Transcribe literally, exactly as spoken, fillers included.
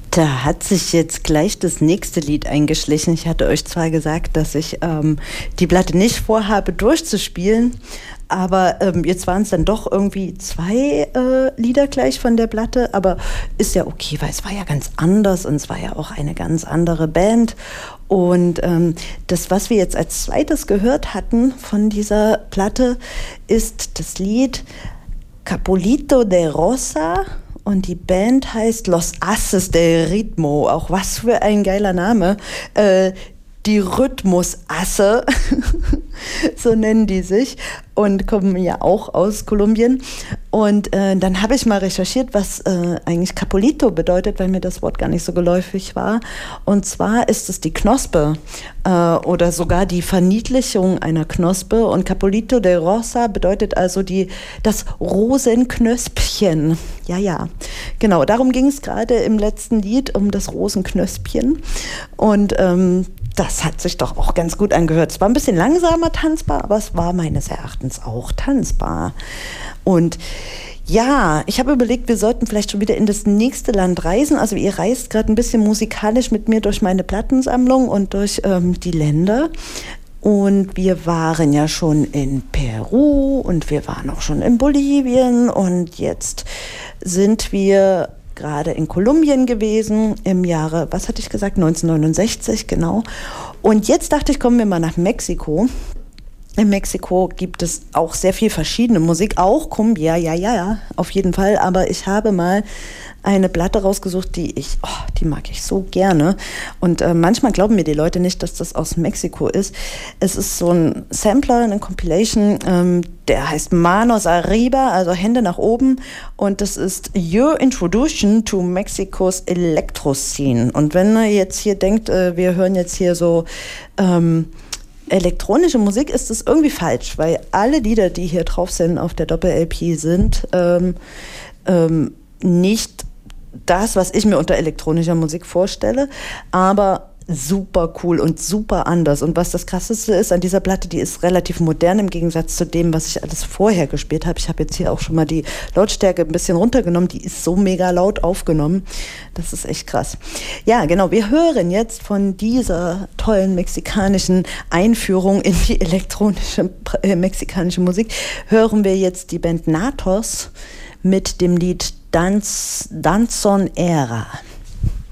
Da hat sich jetzt gleich das nächste Lied eingeschlichen. Ich hatte euch zwar gesagt, dass ich ähm, die Platte nicht vorhabe durchzuspielen, aber ähm, jetzt waren es dann doch irgendwie zwei äh, Lieder gleich von der Platte, aber ist ja okay, weil es war ja ganz anders und es war ja auch eine ganz andere Band. Und ähm, das, was wir jetzt als zweites gehört hatten von dieser Platte, ist das Lied Capolito de Rosa. Und die Band heißt Los Ases del Ritmo. Auch was für ein geiler Name. Äh, die Rhythmusasse, so nennen die sich und kommen ja auch aus Kolumbien. Und äh, dann habe ich mal recherchiert, was äh, eigentlich Capolito bedeutet, weil mir das Wort gar nicht so geläufig war. Und zwar ist es die Knospe äh, oder sogar die Verniedlichung einer Knospe. Und Capolito de Rosa bedeutet also die, das Rosenknöspchen. Ja, ja, genau. Darum ging es gerade im letzten Lied, um das Rosenknöspchen. Und ähm, das hat sich doch auch ganz gut angehört. Es war ein bisschen langsamer tanzbar, aber es war meines Erachtens auch tanzbar. Und ja, ich habe überlegt, wir sollten vielleicht schon wieder in das nächste Land reisen. Also ihr reist gerade ein bisschen musikalisch mit mir durch meine Plattensammlung und durch ähm, die Länder. Und wir waren ja schon in Peru und wir waren auch schon in Bolivien und jetzt sind wir gerade in Kolumbien gewesen im Jahre, was hatte ich gesagt, neunzehnhundertneunundsechzig, genau. Und jetzt dachte ich, kommen wir mal nach Mexiko. In Mexiko gibt es auch sehr viel verschiedene Musik, auch Cumbia, ja, ja, ja, auf jeden Fall. Aber ich habe mal eine Platte rausgesucht, die ich, oh, die mag ich so gerne. Und äh, manchmal glauben mir die Leute nicht, dass das aus Mexiko ist. Es ist so ein Sampler, eine Compilation, ähm, der heißt Manos Arriba, also Hände nach oben. Und das ist Your Introduction to Mexicos Electro Scene. Und wenn ihr jetzt hier denkt, äh, wir hören jetzt hier so ähm, elektronische Musik, ist das irgendwie falsch, weil alle Lieder, die hier drauf sind auf der Doppel-L P, sind ähm, ähm, nicht das, was ich mir unter elektronischer Musik vorstelle, aber super cool und super anders. Und was das Krasseste ist an dieser Platte, die ist relativ modern im Gegensatz zu dem, was ich alles vorher gespielt habe. Ich habe jetzt hier auch schon mal die Lautstärke ein bisschen runtergenommen. Die ist so mega laut aufgenommen. Das ist echt krass. Ja, genau. Wir hören jetzt von dieser tollen mexikanischen Einführung in die elektronische äh, mexikanische Musik, hören wir jetzt die Band Natos mit dem Lied Danz, Danzon Era.